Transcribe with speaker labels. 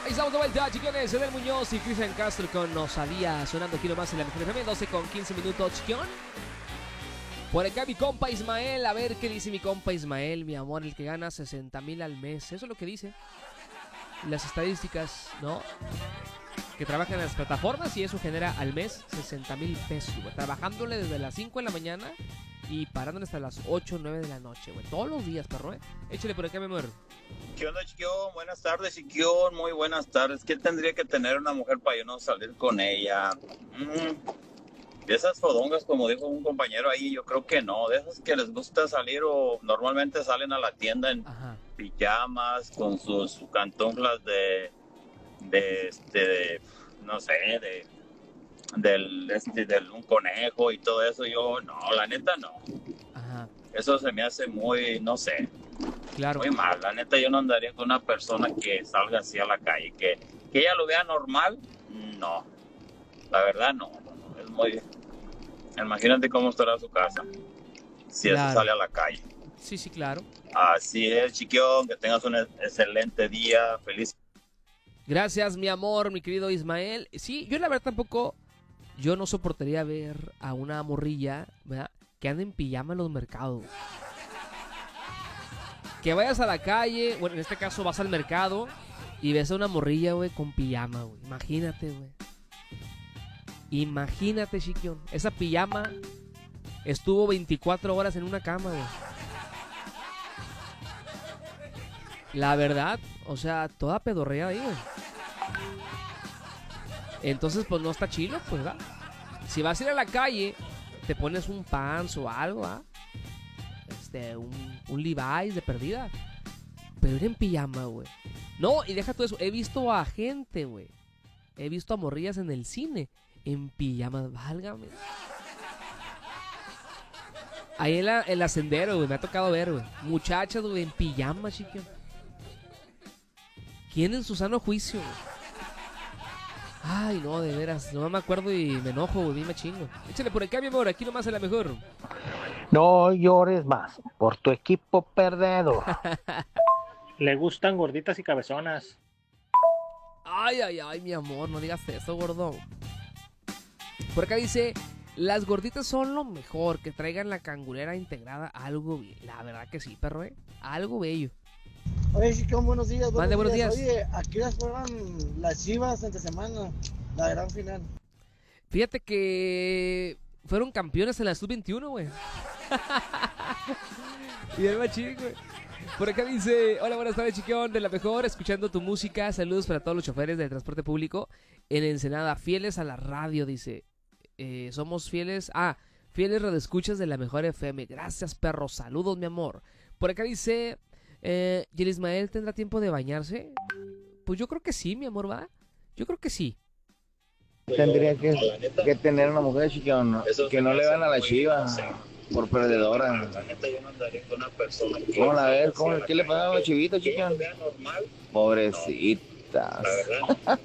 Speaker 1: Ahí estamos de vuelta, chiquiones. Edel Muñoz y Cristian Castro con Osadía sonando aquí nomás en la mejor FM, 12 con 15 minutos, chiquión. Por acá mi compa Ismael, a ver qué dice mi compa Ismael, mi amor, el que gana 60,000 al mes. Eso es lo que dice las estadísticas, ¿no? Que trabaja en las plataformas y eso genera al mes 60,000 pesos, güey. Trabajándole desde las 5 de la mañana y parándole hasta las 8 o 9 de la noche, güey. Todos los días, perro, ¿eh? Échale por acá, mi amor.
Speaker 2: ¿Qué onda, Chiquión? Buenas tardes, Chiquión. Muy buenas tardes. ¿Qué tendría que tener una mujer para yo no salir con ella? De esas fodongas, como dijo un compañero ahí, yo creo que no. De esas que les gusta salir o normalmente salen a la tienda en pijamas con sus cantunflas de no sé, del un conejo y todo eso. Yo, no, la neta no.
Speaker 1: Ajá.
Speaker 2: Eso se me hace muy, no sé,
Speaker 1: claro,
Speaker 2: muy mal. La neta yo no andaría con una persona que salga así a la calle, que ella lo vea normal, no. La verdad no. Es muy... Imagínate cómo estará su casa si eso sale a la calle.
Speaker 1: Sí, sí, claro.
Speaker 2: Así es, Chiquión, que tengas un excelente día, feliz.
Speaker 1: Gracias, mi amor, mi querido Ismael. Sí, yo la verdad tampoco, yo no soportaría ver a una morrilla, ¿verdad?, que anda en pijama en los mercados. Que vayas a la calle, bueno, en este caso vas al mercado y ves a una morrilla, güey, con pijama, güey. Imagínate, güey. Imagínate, chiquión. Esa pijama estuvo 24 horas en una cama, güey. La verdad, o sea, toda pedorreada ahí, güey. Entonces, pues no está chilo, pues, ¿verdad? Si vas a ir a la calle, te pones un pants o algo, ¿ah? Un Levi's de perdida. Pero ir en pijama, güey. No, y deja todo eso. He visto a gente, güey. He visto a morrillas en el cine en pijama, válgame. Ahí en el Sendero, güey, me ha tocado ver, güey. Muchachas, güey, en pijama, chiquillo. ¿Quién en su sano juicio, güey? Ay, no, de veras, no me acuerdo y me enojo, güey, me chingo. Échale por acá, mi amor, aquí nomás es la mejor.
Speaker 3: No llores más por tu equipo perdedor.
Speaker 4: Le gustan gorditas y cabezonas.
Speaker 1: Ay, ay, ay, mi amor, no digas eso, gordo. Por acá dice, las gorditas son lo mejor, que traigan la cangurera integrada, algo bien. La verdad que sí, perro, algo bello.
Speaker 5: Oye, Chiquión, buenos días.
Speaker 1: Buenos días.
Speaker 5: Oye, aquí las juegan las Chivas entre semana, la gran final.
Speaker 1: Fíjate que fueron campeones en la Sub-21, güey. Y el machín, güey. Por acá dice, hola, buenas tardes, Chiquión, de la mejor, escuchando tu música. Saludos para todos los choferes de transporte público en Ensenada, fieles a la radio, dice. Somos fieles radioescuchas de la mejor FM. Gracias, perro, saludos, mi amor. Por acá dice, ¿y el Ismael tendrá tiempo de bañarse? Pues yo creo que sí, mi amor, ¿va? Yo creo que sí.
Speaker 3: Tendría que tener una mujer, Chiquión, que no le van a la Chiva por perdedora.
Speaker 2: La neta yo no andaría con una persona que...
Speaker 3: ¿Cómo la ves? ¿Qué le pasa a los chivitos, Chiquión? Pobrecitas.
Speaker 2: La verdad,